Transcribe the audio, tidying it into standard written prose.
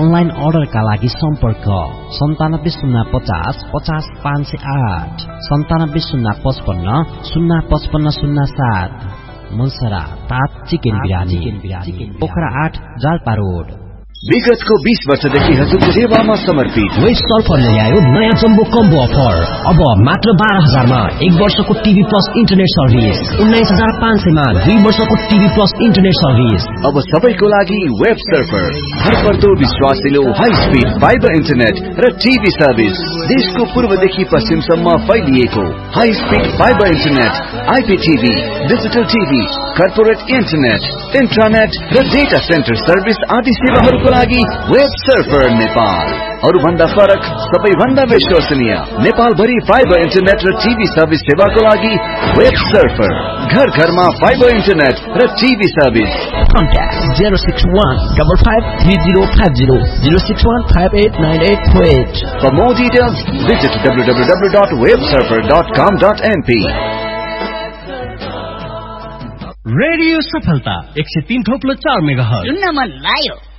Online अर्डरका लागि सम्पर्क 9705050508 970555055507। मुन्सरा ताप चिकन बिरानी पोखरा 8 जालपा रोड। विगतको 20 वर्षदेखि हजुरको सेवामा समर्पित वेस्ट सल्फरले ल्यायो नयाँ जम्बो कम्बो अफर। अब मात्र 12,000 मा 1 वर्षको टिभी प्लस इन्टरनेट सर्भिस, 19,500 मा 2 वर्षको टिभी प्लस इन्टरनेट सर्भिस। अब सबैको लागि वेब सर्फर, भरपर्दो विश्वासिलो हाई स्पिड फाइबर इन्टरनेट र टिभी सर्भिस। देशको पूर्वदेखि पश्चिमसम्म फैलिएको high speed fibre internet, आइपीटीभी, digital TV, corporate internet, इन्ट्रानेट र डेटा सेन्टर सर्भिस आदि सेवाहरूको लागि वेब सर्फर नेपाल। अरूभन्दा फरक, सबैभन्दा विश्वसनीय, नेपाल भरि फाइबर इन्टरनेट र टिभी सर्भिस सेवाको लागि वेब सर्फर। घर घरमा फाइबर इन्टरनेट र TV service. Contact 061553050 061589848. For more details, visit www.websurfer.com.np. Radio सफलता 103.4 मेगाहर्ज। सुन्न मन लाग्यो।